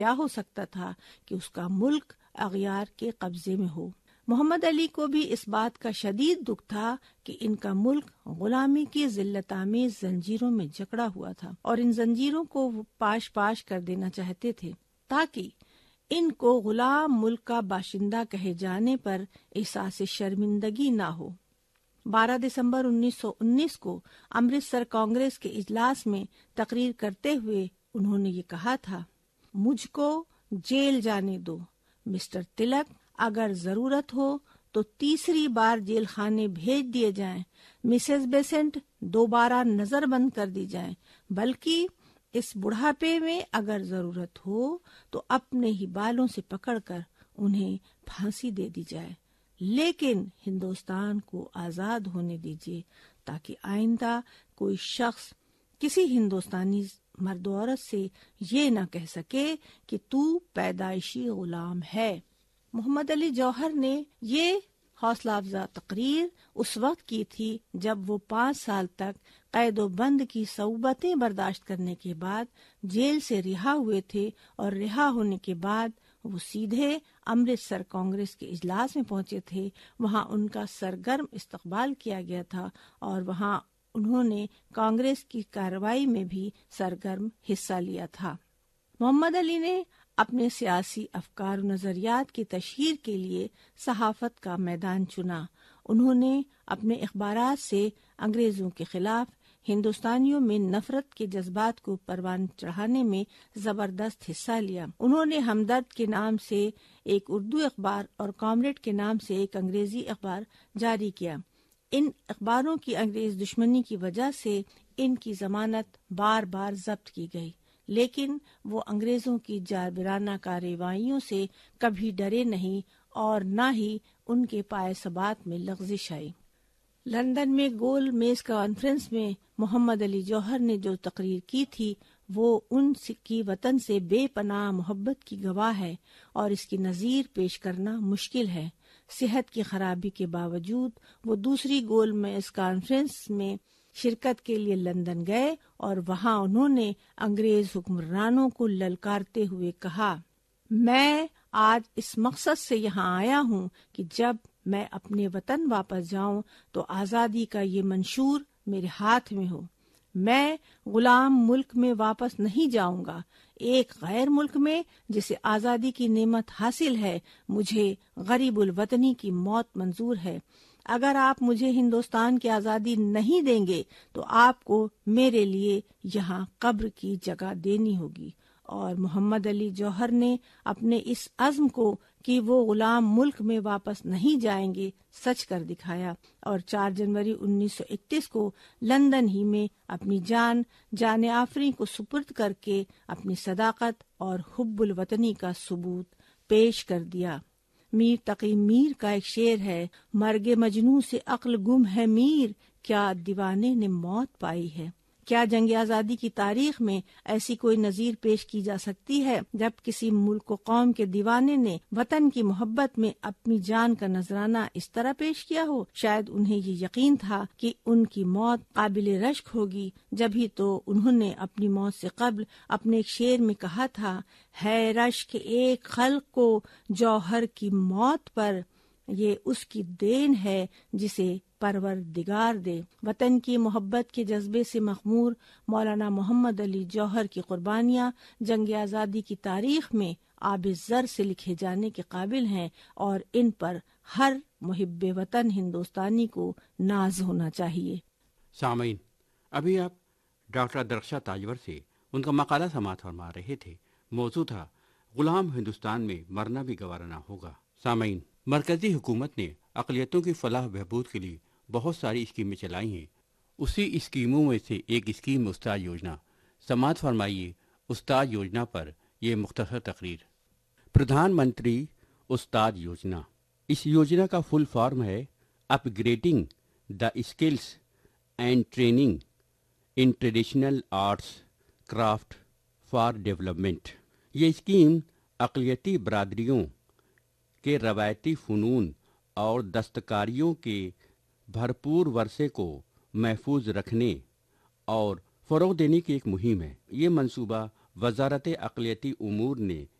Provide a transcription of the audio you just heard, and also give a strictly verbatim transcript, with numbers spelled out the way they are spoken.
کیا ہو سکتا تھا کہ اس کا ملک اغیار کے قبضے میں ہو۔ محمد علی کو بھی اس بات کا شدید دکھ تھا کہ ان کا ملک غلامی کی ذلت آمیز زنجیروں میں جکڑا ہوا تھا اور ان زنجیروں کو وہ پاش پاش کر دینا چاہتے تھے تاکہ ان کو غلام ملک کا باشندہ کہے جانے پر احساس شرمندگی نہ ہو۔ بارہ دسمبر انیس سو انیس کو امرتسر کانگریس کے اجلاس میں تقریر کرتے ہوئے انہوں نے یہ کہا تھا، مجھ کو جیل جانے دو مسٹر تلک، اگر ضرورت ہو تو تیسری بار جیل خانے بھیج دیے جائیں، مسز بیسنٹ دوبارہ نظر بند کر دی جائیں، بلکہ اس بڑھاپے میں اگر ضرورت ہو تو اپنے ہی بالوں سے پکڑ کر انہیں پھانسی دے دی جائے، لیکن ہندوستان کو آزاد ہونے دیجیے تاکہ آئندہ کوئی شخص کسی ہندوستانی مرد و عورت سے یہ نہ کہہ سکے کہ تو پیدائشی غلام ہے۔ محمد علی جوہر نے یہ حوصلہ افزا تقریر اس وقت کی تھی جب وہ پانچ سال تک قید و بند کی صعوبتیں برداشت کرنے کے بعد جیل سے رہا ہوئے تھے، اور رہا ہونے کے بعد وہ سیدھے امرتسر کانگریس کے اجلاس میں پہنچے تھے۔ وہاں ان کا سرگرم استقبال کیا گیا تھا اور وہاں انہوں نے کانگریس کی کارروائی میں بھی سرگرم حصہ لیا تھا۔ محمد علی نے اپنے سیاسی افکار و نظریات کی تشہیر کے لیے صحافت کا میدان چنا۔ انہوں نے اپنے اخبارات سے انگریزوں کے خلاف ہندوستانیوں میں نفرت کے جذبات کو پروان چڑھانے میں زبردست حصہ لیا۔ انہوں نے ہمدرد کے نام سے ایک اردو اخبار اور کامریڈ کے نام سے ایک انگریزی اخبار جاری کیا۔ ان اخباروں کی انگریز دشمنی کی وجہ سے ان کی ضمانت بار بار ضبط کی گئی، لیکن وہ انگریزوں کی جارحانہ کارروائیوں سے کبھی ڈرے نہیں اور نہ ہی ان کے پائے ثبات میں لغزش آئی۔ لندن میں گول میز کانفرنس میں محمد علی جوہر نے جو تقریر کی تھی وہ ان کی وطن سے بے پناہ محبت کی گواہ ہے اور اس کی نظیر پیش کرنا مشکل ہے۔ صحت کی خرابی کے باوجود وہ دوسری گول میز کانفرنس میں شرکت کے لیے لندن گئے اور وہاں انہوں نے انگریز حکمرانوں کو للکارتے ہوئے کہا، میں آج اس مقصد سے یہاں آیا ہوں کہ جب میں اپنے وطن واپس جاؤں تو آزادی کا یہ منشور میرے ہاتھ میں ہو۔ میں غلام ملک میں واپس نہیں جاؤں گا، ایک غیر ملک میں جسے آزادی کی نعمت حاصل ہے۔ مجھے غریب الوطنی کی موت منظور ہے۔ اگر آپ مجھے ہندوستان کی آزادی نہیں دیں گے تو آپ کو میرے لیے یہاں قبر کی جگہ دینی ہوگی۔ اور محمد علی جوہر نے اپنے اس عزم کو کہ وہ غلام ملک میں واپس نہیں جائیں گے سچ کر دکھایا، اور چار جنوری انیس سو اکتیس کو لندن ہی میں اپنی جان جان آفریں کو سپرد کر کے اپنی صداقت اور حب الوطنی کا ثبوت پیش کر دیا۔ میر تقی میر کا ایک شعر ہے، مرگ مجنوں سے عقل گم ہے میر، کیا دیوانے نے موت پائی ہے۔ کیا جنگ آزادی کی تاریخ میں ایسی کوئی نظیر پیش کی جا سکتی ہے جب کسی ملک و قوم کے دیوانے نے وطن کی محبت میں اپنی جان کا نذرانہ اس طرح پیش کیا ہو؟ شاید انہیں یہ یقین تھا کہ ان کی موت قابل رشک ہوگی، جبھی تو انہوں نے اپنی موت سے قبل اپنے ایک شعر میں کہا تھا، ہے رشک ایک خلق کو جوہر کی موت پر، یہ اس کی دین ہے جسے پروردگار دے۔ وطن کی محبت کے جذبے سے مخمور مولانا محمد علی جوہر کی قربانیاں جنگ آزادی کی تاریخ میں آب زر سے لکھے جانے کے قابل ہیں، اور ان پر ہر محب وطن ہندوستانی کو ناز ہونا چاہیے۔ سامعین، ابھی آپ ڈاکٹر درخشاں تاجور سے ان کا مقالہ سماعت فرما رہے تھے۔ موضوع تھا غلام ہندوستان میں مرنا بھی گوارا نہ ہوگا۔ سامعین، مرکزی حکومت نے اقلیتوں کی فلاح بہبود کے لیے بہت ساری اسکیمیں چلائی ہیں۔ اسی اسکیموں میں سے ایک اسکیم استاد یوجنا۔ سماعت فرمائیے استاد یوجنا پر یہ مختصر تقریر۔ پردھان منتری استاد یوجنا، اس یوجنا کا فل فارم ہے اپ grading the skills and training in traditional arts craft for development. یہ اسکیم اقلیتی برادریوں کے روایتی فنون اور دستکاریوں کے بھرپور ورثے کو محفوظ رکھنے اور فروغ دینے کی ایک مہم ہے۔ یہ منصوبہ وزارت اقلیتی امور نے